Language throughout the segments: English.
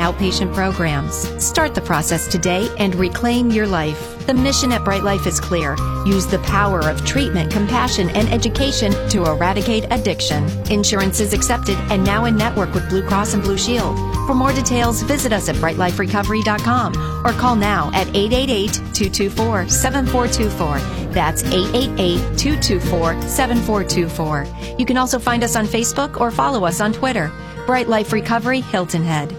outpatient programs. Start the process today and reclaim your life. The mission at Bright Life is clear. Use the power of treatment, compassion, and education to eradicate addiction. Insurance is accepted and now in network with Blue Cross and Blue Shield. For more details, visit us at brightliferecovery.com or call now at 888-224-7424. That's 888-224-7424. You can also find us on Facebook or follow us on Twitter. Bright Life Recovery, Hilton Head.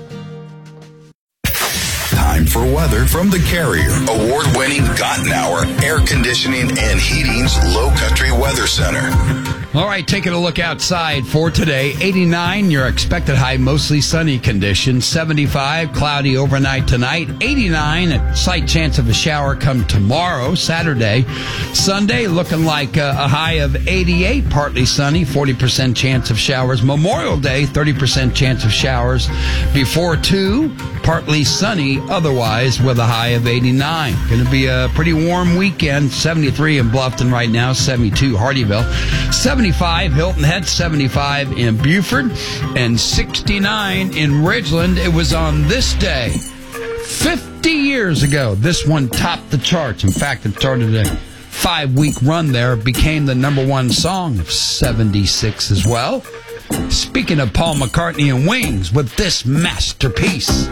Time for weather from the Carrier. Award-winning Gotten Hour Air Conditioning and Heating's Low Country Weather Center. All right, taking a look outside for today. 89, your expected high, mostly sunny conditions. 75, cloudy overnight tonight. 89, a slight chance of a shower come tomorrow, Saturday. Sunday, looking like a high of 88, partly sunny, 40% chance of showers. Memorial Day, 30% chance of showers. Before 2, partly sunny, otherwise with a high of 89. Going to be a pretty warm weekend. 73 in Bluffton right now, 72 Hardyville. 75 Hilton Head, 75 in Buford, and 69 in Ridgeland. It was on this day, 50 years ago, this one topped the charts. In fact, it started a 5-week run there, became the number one song of 76 as well. Speaking of Paul McCartney and Wings, with this masterpiece,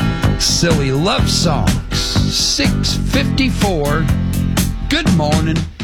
Silly Love Songs, 6:54. Good morning.